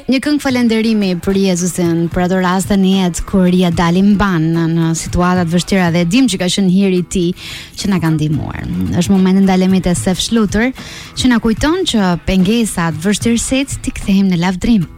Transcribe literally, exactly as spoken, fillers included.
Një këngë falënderimi për Jezusin, për ato raste në jetë kur ja dalim ban në situata të vështira dhe dim që ka qenë hiri i tij që na ka ndihmuar. Është momenti ndalemit e Sef Shluter që na kujton që pengesat, vështirësitë ti kthehemi në lavdrim.